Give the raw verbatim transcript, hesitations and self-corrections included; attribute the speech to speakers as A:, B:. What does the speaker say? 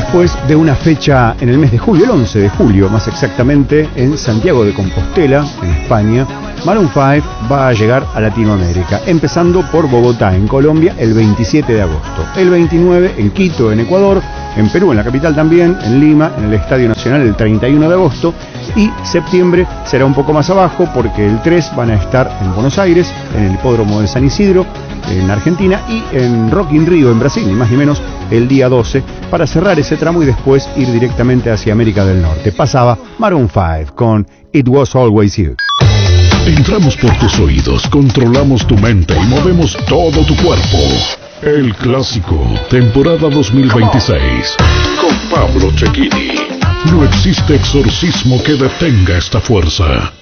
A: después de una fecha en el mes de julio, el once de julio más exactamente, en Santiago de Compostela, en España, Maroon cinco va a llegar a Latinoamérica, empezando por Bogotá, en Colombia, el veintisiete de agosto, el veintinueve en Quito, en Ecuador, en Perú, en la capital también, en Lima, en el Estadio Nacional, el treinta y uno de agosto, y septiembre será un poco más abajo porque el tres van a estar en Buenos Aires, en el Hipódromo de San Isidro, en Argentina, y en Rock in Rio, en Brasil, ni más ni menos, el día doce, para cerrar ese tramo y después ir directamente hacia América del Norte. Pasaba Maroon cinco con It Was Always You.
B: Entramos por tus oídos, controlamos tu mente y movemos todo tu cuerpo. El Clásico, temporada dos mil veintiséis, con Pablo Cecchini. No existe exorcismo que detenga esta fuerza.